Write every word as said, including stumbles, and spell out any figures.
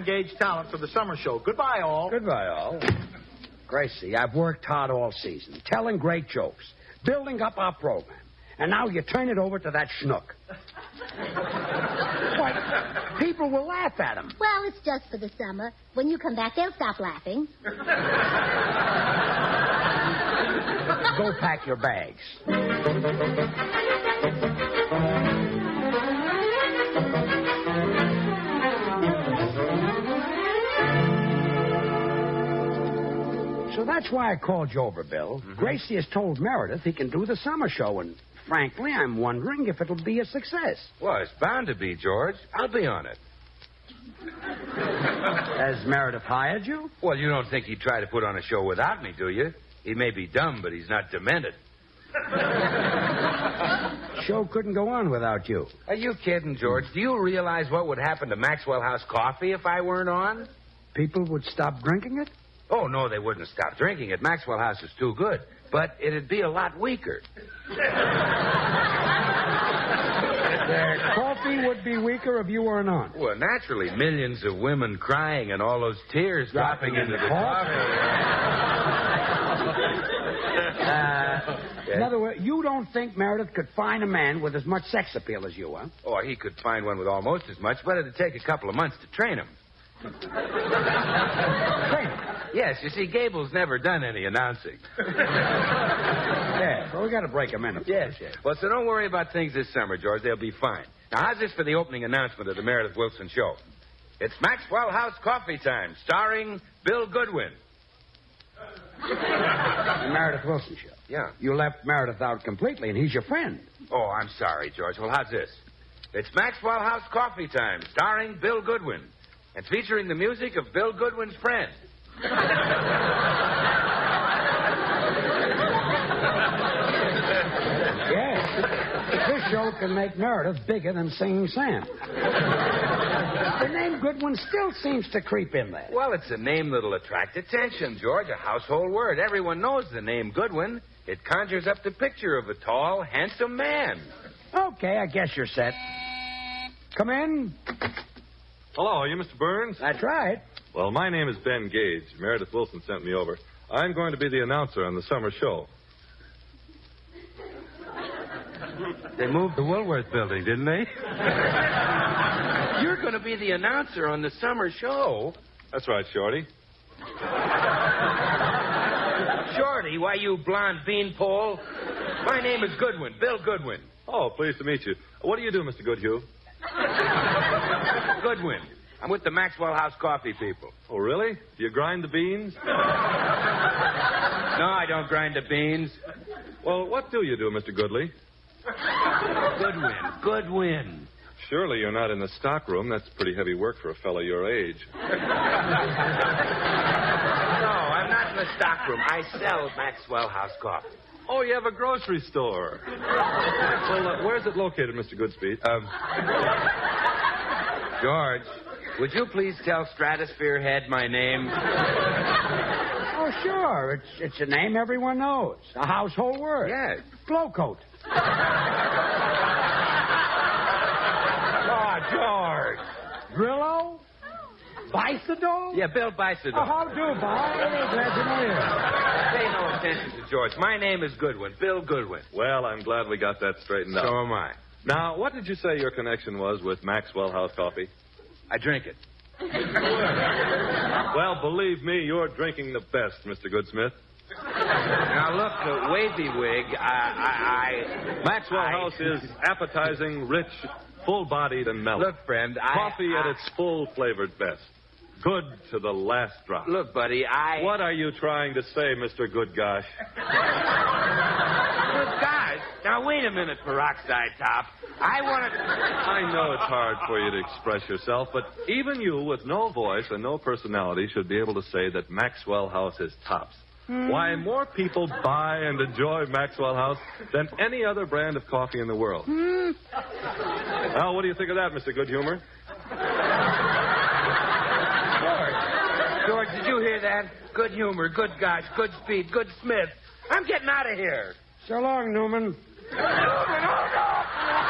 Gage talent for the summer show. Goodbye, all. Goodbye, all. Gracie, I've worked hard all season, telling great jokes, building up our program. And now you turn it over to that schnook. Why, people will laugh at him. Well, it's just for the summer. When you come back, they'll stop laughing. Go pack your bags. So that's why I called you over, Bill. Mm-hmm. Gracie has told Meredith he can do the summer show, and frankly, I'm wondering if it'll be a success. Well, it's bound to be, George. I'll be on it. Has Meredith hired you? Well, you don't think he'd try to put on a show without me, do you? He may be dumb, but he's not demented. Show couldn't go on without you. Are you kidding, George? Do you realize what would happen to Maxwell House Coffee if I weren't on? People would stop drinking it? Oh, no, they wouldn't stop drinking it. Maxwell House is too good. But it'd be a lot weaker. The coffee would be weaker if you weren't on. Well, naturally, millions of women crying and all those tears dropping, dropping into the coffee. uh, in other words, you don't think Meredith could find a man with as much sex appeal as you, huh? Oh, he could find one with almost as much, but it'd take a couple of months to train him. Train him? Yes, you see, Gable's never done any announcing. Yeah, well, we got to break him in. Yes, yes. Well, so don't worry about things this summer, George. They'll be fine. Now, how's this for the opening announcement of the Meredith Wilson show? It's Maxwell House Coffee Time, starring Bill Goodwin. The Meredith Wilson show? Yeah. You left Meredith out completely, and he's your friend. Oh, I'm sorry, George. Well, how's this? It's Maxwell House Coffee Time, starring Bill Goodwin, and featuring the music of Bill Goodwin's friend. Yes. This show can make Meredith bigger than Singing Sam. The name Goodwin still seems to creep in there. Well, it's a name that'll attract attention, George. A household word. Everyone knows the name Goodwin. It conjures up the picture of a tall, handsome man. Okay, I guess you're set. Come in. Hello, are you Mister Burns? That's right. Well, my name is Ben Gage. Meredith Wilson sent me over. I'm going to be the announcer on the summer show. They moved the Woolworth building, didn't they? You're going to be the announcer on the summer show. That's right, Shorty. Shorty, why, you blonde beanpole? My name is Goodwin, Bill Goodwin. Oh, pleased to meet you. What do you do, Mister Goodhue? Goodwin. I'm with the Maxwell House Coffee people. Oh, really? Do you grind the beans? No, I don't grind the beans. Well, what do you do, Mister Goodley? Goodwin. Goodwin. Surely you're not in the stockroom. That's pretty heavy work for a fellow your age. No, I'm not in the stockroom. I sell Maxwell House Coffee. Oh, you have a grocery store. Well, uh, where's it located, Mister Goodspeed? Um, George, would you please tell Stratosphere Head my name? Oh, sure. It's it's a name everyone knows. A household word. Yes. Glowcoat. Oh, George. Brillo? Bicidol? Yeah, Bill Bicidol. Oh, how do, Bob? Glad to know you. Pay no attention to George. My name is Goodwin, Bill Goodwin. Well, I'm glad we got that straightened out. So am I. Now, what did you say your connection was with Maxwell House Coffee? I drink it. Well, believe me, you're drinking the best, Mister Goodsmith. Now, look, the wavy wig, I... I, I Maxwell I, House is appetizing, rich, full-bodied, and mellow. Look, friend, I... Coffee I, at its full-flavored best. Good to the last drop. Look, buddy, I... What are you trying to say, Mister Goodgosh? Good gosh. Now, wait a minute, Peroxide Top. I want to... I know it's hard for you to express yourself, but even you with no voice and no personality should be able to say that Maxwell House is tops. Mm. Why, more people buy and enjoy Maxwell House than any other brand of coffee in the world. Mm. Now, what do you think of that, Mister Good Humor? George, George, did you hear that? Good humor, good gosh, good speed, good Smith. I'm getting out of here. So long, Newman. Newman,